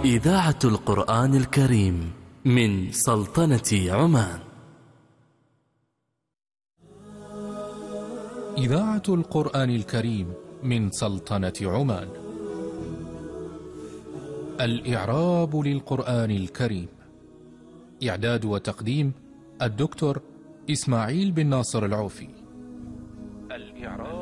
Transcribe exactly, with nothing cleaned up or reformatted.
إذاعة القرآن الكريم من سلطنة عمان. إذاعة القرآن الكريم من سلطنة عمان. الإعراب للقرآن الكريم. إعداد وتقديم الدكتور إسماعيل بن ناصر العوفي. الإعراب